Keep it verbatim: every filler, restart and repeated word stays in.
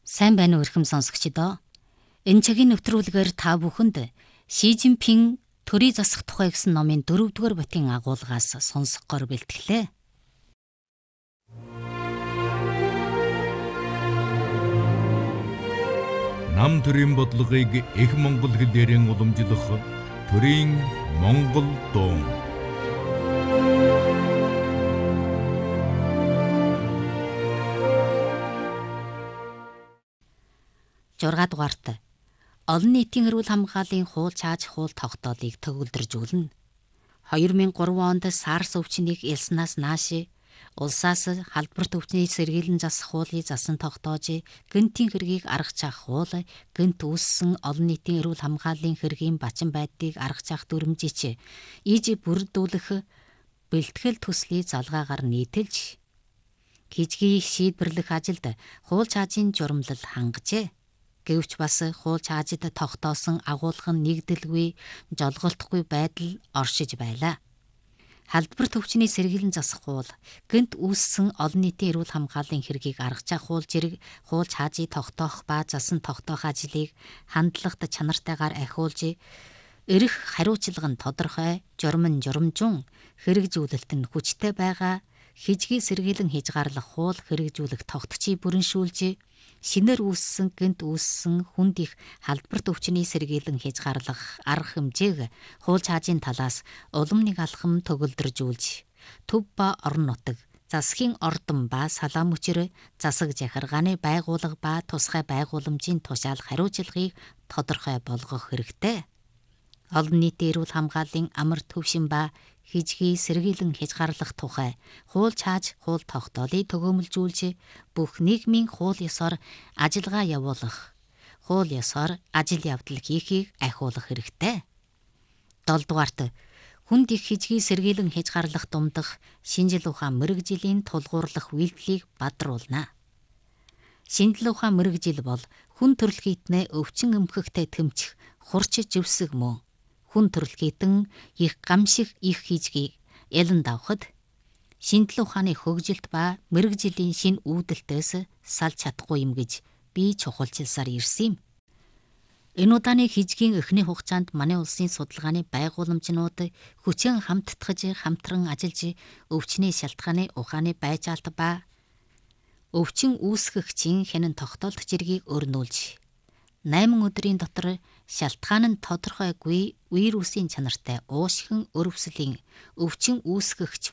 Сайн байна уу эрхэм сонсогчдоо. Энэ цагийн нэвтрүүлгээр та бүхэнд Ши Жинпин төрийн засах тухай гэсэн номын дөрөвдүгээр батын агуулгаас сонсгохоор бэлтгэлээ. Нам төрийн бодлогыг их монгол хэлээрэн уламжлах төрийн монгол дуун. зургаадугаар дугаарт олон нийтийн эрүүл хамгааллын хууль чааж хууль тогтоолыг төгөлдржүүлнэ. хоёр мянга и гурван онд SARS өвчнийг элснаас нааш улсаас халдварт өвчнийг сэргийлэн засах хуулийг засан тогтоож, гэнтийн хэргийг аргачаах хууль, гэнт үүссэн олон нийтийн эрүүл хамгааллын хэргийн бачин байдлыг аргачаах дүрмжич иж бүрдүүлэх бэлтгэл төслийг залгаагаар нийтэлж, хижгийг шийдвэрлэх ажилд хууль чаажийн журамлал хангажээ. Гэвч бас хууль чаажид тогтоосон агуулга нь нэгдэлгүй, жолголтгүй байдал оршиж байлаа. Халдварт өвчний сэргийлэн засах хууль, гэнт үүссэн олон нийтийн эрүүл хамгааллын хэргийг аргачаах хууль зэрэг хууль чаажийг тогтоох ба засан тогтоох ажлыг хандлагат чанартайгаар ахиулж, эрх хариуцлага нь тодорхой, журам нь журамжун, хэрэгжүүлэлт нь хүчтэй байгаа хижгийг сэргийлэн хязгаарлах хууль хэрэгжүүлэх тогтцыг бүрэншүүлж, шинээр үүссэн гэнт үүссэн хүнд их халдварт өвчний сэргийлэн хязгаарлах арга хэмжээг хууль чаажийн талаас улам нэг алхам төгөлдржүүлж, төв ба орон нутаг, засгийн ордон ба салаа мөчөр, засаг захиргааны байгууллага ба тусгай байгууламжийн тушаал хариуцлагыг тодорхой болгох хэрэгтэй. Олон нийтийн эрүүл хамгааллын амар төвшин ба хижгийг сэргийлэн хязгаарлах тухай хууль чааж хууль тогтоолыг төгөөмөлжүүлж, бүх нийгмийн хууль ёсоор ажиллагаа явуулах, хууль ёсоор ажил явдал хийхийг ахиулах хэрэгтэй. долдугаарт хүнд их хижгийг сэргийлэн хязгаарлах думдах шинжил ухаан мэрэгжлийн тулгуурлах үйлдэлийг бадруулна. Шинжил ухаан мэрэгжил бол хүн төрөлхийнэ өвчин өмхөхтэй тэмчих хурч живсэг мөн. Хүн төрөлхитэн их гамших их хижгийг ялан давхад шинжлэх ухааны хөгжилт ба мэрэгжлийн шин үүдэлтээс салж чадахгүй юм гэж би чухалчилсаар ирсэн юм. Энэ удааны хижгийн эхний хугацаанд манай улсын судалгааны байгууламжнууд хүчин хамттгаж хамтран ажиллаж, өвчний шалтгааны ухааны байжаалт ба өвчин үүсгэгчийн хянан тогтоолт зэргийг өрнүүлж, найман өдрийн дотор шалтгаан нь тодорхойгүй вирусын чанартай уушгин өрөвслийн өвчин үүсгэгч